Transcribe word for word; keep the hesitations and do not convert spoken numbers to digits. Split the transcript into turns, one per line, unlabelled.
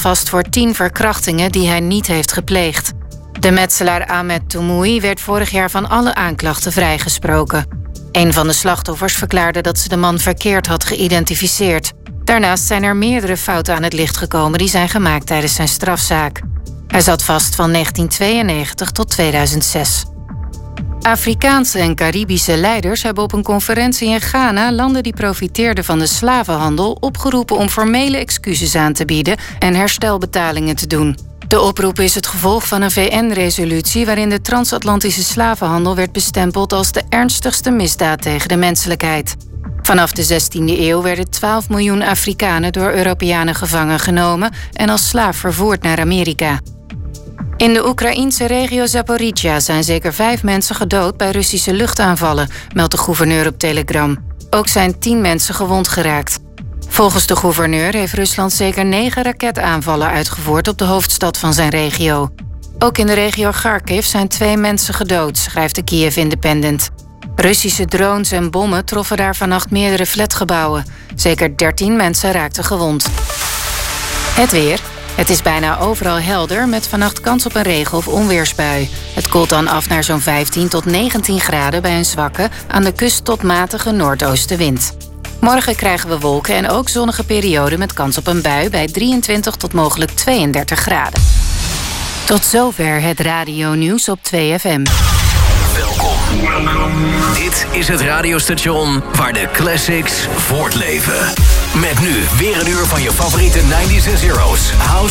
vast voor tien verkrachtingen die hij niet heeft gepleegd. De metselaar Ahmed Toumoui werd vorig jaar van alle aanklachten vrijgesproken. Een van de slachtoffers verklaarde dat ze de man verkeerd had geïdentificeerd. Daarnaast zijn er meerdere fouten aan het licht gekomen die zijn gemaakt tijdens zijn strafzaak. Hij zat vast van negentien tweeënnegentig tot tweeduizend zes. Afrikaanse en Caribische leiders hebben op een conferentie in Ghana landen die profiteerden van de slavenhandel opgeroepen om formele excuses aan te bieden en herstelbetalingen te doen. De oproep is het gevolg van een V N-resolutie waarin de transatlantische slavenhandel werd bestempeld als de ernstigste misdaad tegen de menselijkheid. Vanaf de zestiende eeuw werden twaalf miljoen Afrikanen door Europeanen gevangen genomen en als slaaf vervoerd naar Amerika. In de Oekraïense regio Zaporizhia zijn zeker vijf mensen gedood bij Russische luchtaanvallen, meldt de gouverneur op Telegram. Ook zijn tien mensen gewond geraakt. Volgens de gouverneur heeft Rusland zeker negen raketaanvallen uitgevoerd op de hoofdstad van zijn regio. Ook in de regio Kharkiv zijn twee mensen gedood, schrijft de Kiev Independent. Russische drones en bommen troffen daar vannacht meerdere flatgebouwen. Zeker dertien mensen raakten gewond. Het weer. Het is bijna overal helder met vannacht kans op een regen- of onweersbui. Het koelt dan af naar zo'n vijftien tot negentien graden bij een zwakke, aan de kust tot matige noordoostenwind. Morgen krijgen we wolken en ook zonnige perioden met kans op een bui bij drieëntwintig tot mogelijk tweeëndertig graden. Tot zover het radionieuws op twee F M.
Welkom. Dit is het radiostation waar de classics voortleven. Met nu weer een uur van je favoriete nineties en zero's. House